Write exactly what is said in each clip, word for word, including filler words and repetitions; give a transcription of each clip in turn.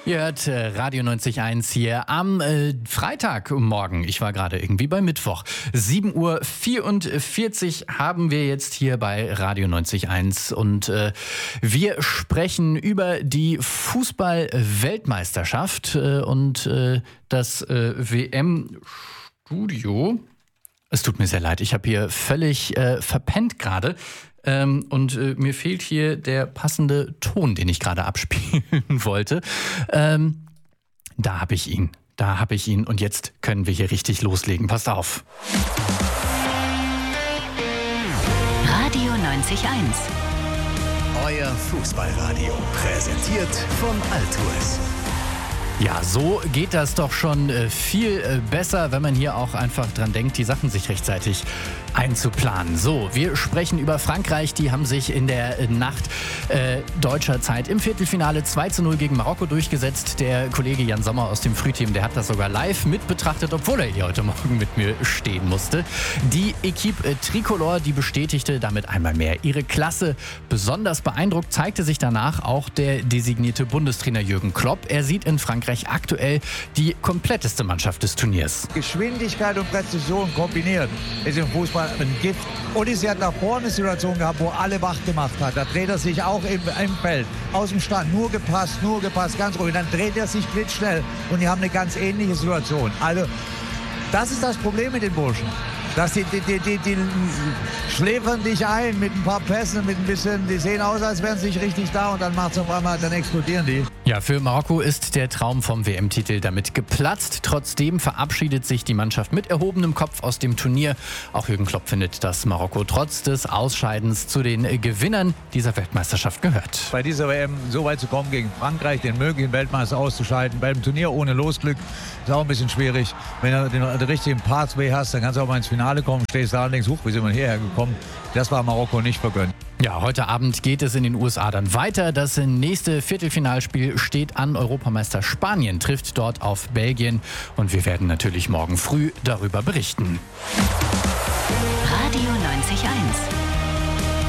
Ihr hört äh, Radio neunzig Komma eins hier am äh, Freitagmorgen. Ich war gerade irgendwie bei Mittwoch. sieben Uhr vierundvierzig haben wir jetzt hier bei Radio neunzig Komma eins und äh, wir sprechen über die Fußball-Weltmeisterschaft äh, und äh, das äh, W M-Studio. Es tut mir sehr leid, ich habe hier völlig äh, verpennt gerade. Ähm, und äh, mir fehlt hier der passende Ton, den ich gerade abspielen wollte. Ähm, da habe ich ihn. Da habe ich ihn. Und jetzt können wir hier richtig loslegen. Passt auf. Radio neunzig Komma eins. Euer Fußballradio. Präsentiert von Altours. Ja, so geht das doch schon äh, viel äh, besser, wenn man hier auch einfach dran denkt, die Sachen sich rechtzeitig einzuplanen. So, wir sprechen über Frankreich. Die haben sich in der äh, Nacht äh, deutscher Zeit im Viertelfinale zwei zu null gegen Marokko durchgesetzt. Der Kollege Jan Sommer aus dem Frühteam, der hat das sogar live mit betrachtet, obwohl er hier heute Morgen mit mir stehen musste. Die Equipe äh, Tricolore, die bestätigte damit einmal mehr ihre Klasse. Besonders beeindruckt zeigte sich danach auch der designierte Bundestrainer Jürgen Klopp. Er sieht in Frankreich aktuell die kompletteste Mannschaft des Turniers. Geschwindigkeit und Präzision kombiniert ist im Fußball ein Gift. Und sie hat nach vorne eine Situation gehabt, wo alle wach gemacht hat. Da dreht er sich auch im, im Feld, aus dem Stand, nur gepasst, nur gepasst, ganz ruhig. Dann dreht er sich blitzschnell und die haben eine ganz ähnliche Situation. Also das ist das Problem mit den Burschen. Dass die, die, die, die, die schläfern dich ein mit ein paar Pässen, mit ein bisschen, die sehen aus, als wären sie nicht richtig da und dann macht es auf einmal, dann explodieren die. Ja, für Marokko ist der Traum vom W M-Titel damit geplatzt. Trotzdem verabschiedet sich die Mannschaft mit erhobenem Kopf aus dem Turnier. Auch Jürgen Klopp findet, dass Marokko trotz des Ausscheidens zu den Gewinnern dieser Weltmeisterschaft gehört. Bei dieser W M so weit zu kommen gegen Frankreich, den möglichen Weltmeister auszuscheiden, beim Turnier ohne Losglück, ist auch ein bisschen schwierig. Wenn du den, den richtigen Pathway hast, dann kannst du auch mal ins Finale kommen, stehst da und denkst, huch, wie sind wir hierher gekommen? Das war Marokko nicht vergönnt. Ja, heute Abend geht es in den U S A dann weiter. Das nächste Viertelfinalspiel steht an. Europameister Spanien trifft dort auf Belgien. Und wir werden natürlich morgen früh darüber berichten. Radio neunzig Komma eins.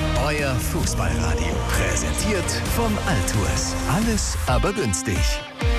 Euer Fußballradio. Präsentiert von Altours. Alles aber günstig.